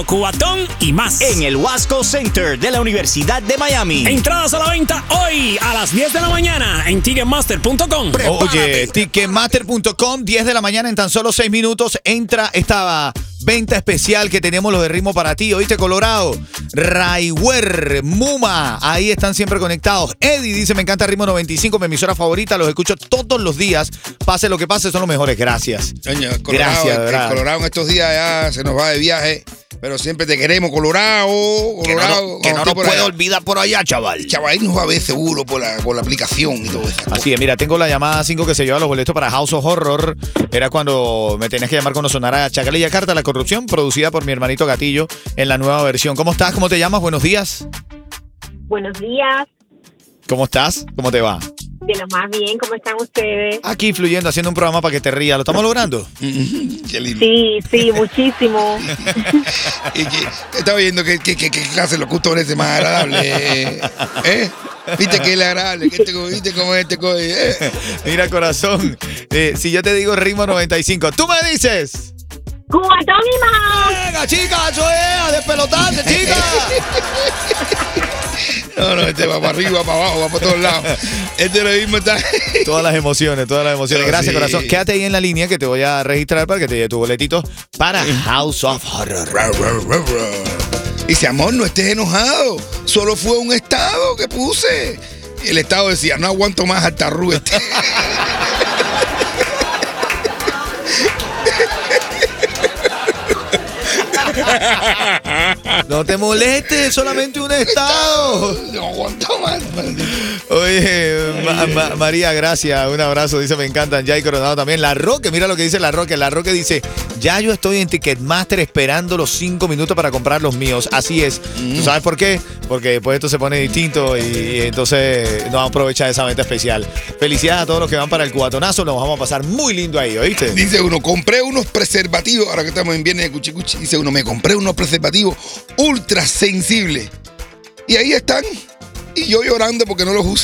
cubatón y más. En el Wasco Center de la Universidad de Miami. Entradas a la venta hoy a las 10 de la mañana en Ticketmaster.com. Oye, Ticketmaster.com, 10 de la mañana en tan solo 6 minutos. Entra esta venta especial que tenemos los de Ritmo para ti. ¿Oíste, Colorado? Raiwer, Muma, ahí están siempre conectados. Eddie dice, me encanta Ritmo 95, mi emisora favorita, los escucho todos los días. Pase lo que pase, son los mejores. Gracias. Coño, Colorado, gracias, de verdad. Colorado en estos días ya se nos va de viaje, pero siempre te queremos, Colorado. Que no nos puede olvidar por allá, chaval. Chaval, nos va a ver seguro por la aplicación y todo eso. Así es, mira, tengo la llamada 5 que se lleva los boletos para House of Horror. Era cuando me tenías que llamar cuando sonara Chacal y Yakarta, la corrupción, producida por mi hermanito Gatillo en la nueva versión. ¿Cómo estás? ¿Cómo te llamas? Buenos días. Buenos días. ¿Cómo estás? ¿Cómo te va? De lo más bien, ¿cómo están ustedes? Aquí fluyendo, haciendo un programa para que te rías. ¿Lo estamos logrando? Qué lindo. Sí, muchísimo. Y estaba viendo qué clase de locutor es más agradable. ¿Viste que es agradable? ¿Viste cómo es este coño? Mira, corazón, si yo te digo Ritmo 95, tú me dices... ¡Cubatón y más! ¡Venga, chica! ¡Eso es! ¡A despelotarse, chica! No, este va para arriba, para abajo, va para todos lados. Este lo mismo está... Todas las emociones. Gracias, sí. Corazón. Quédate ahí en la línea que te voy a registrar para que te lleve tu boletito para House of Horror. Dice, amor, no estés enojado. Solo fue un estado que puse. Y el estado decía, no aguanto más hasta Rubete. No te molestes, solamente un estado. No aguanto más. Oye, María, gracias. Un abrazo. Dice, me encantan. Jay Coronado también. La Roque, mira lo que dice La Roque. La Roque dice, ya yo estoy en Ticketmaster esperando los 5 minutos para comprar los míos. Así es. ¿Tú sabes por qué? Porque después esto se pone distinto y entonces no aprovecha esa venta especial. Felicidades a todos los que van para el cubatonazo. Nos vamos a pasar muy lindo ahí, ¿oíste? Dice uno, compré unos preservativos. Ahora que estamos en viernes de Cuchicuchi. Dice uno, me compré unos preservativos ultra sensibles. Y ahí están. Y yo llorando porque no los uso.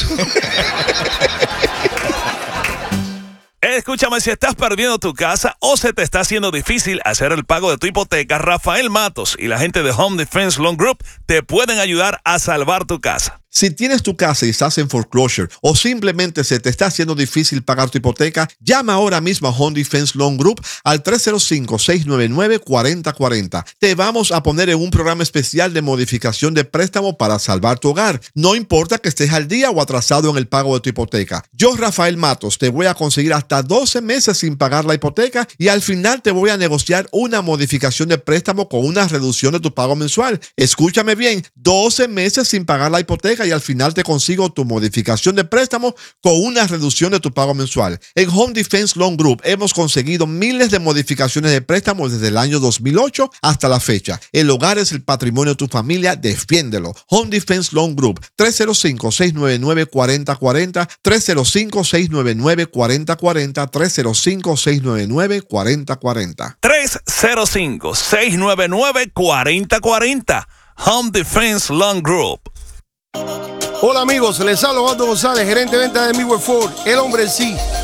Escúchame, si estás perdiendo tu casa o se te está haciendo difícil hacer el pago de tu hipoteca, Rafael Matos y la gente de Home Defense Loan Group te pueden ayudar a salvar tu casa. Si tienes tu casa y estás en foreclosure o simplemente se te está haciendo difícil pagar tu hipoteca, llama ahora mismo a Home Defense Loan Group al 305-699-4040. Te vamos a poner en un programa especial de modificación de préstamo para salvar tu hogar. No importa que estés al día o atrasado en el pago de tu hipoteca. Yo, Rafael Matos, te voy a conseguir hasta 12 meses sin pagar la hipoteca y al final te voy a negociar una modificación de préstamo con una reducción de tu pago mensual. Escúchame bien, 12 meses sin pagar la hipoteca y al final te consigo tu modificación de préstamo con una reducción de tu pago mensual. En Home Defense Loan Group hemos conseguido miles de modificaciones de préstamos desde el año 2008 hasta la fecha. El hogar es el patrimonio de tu familia, defiéndelo. Home Defense Loan Group, 305-699-4040, 305-699-4040, 305-699-4040. 305-699-4040. Home Defense Loan Group. Hola amigos, les habla Osvaldo González, gerente de venta de Midway Ford, el hombre en sí.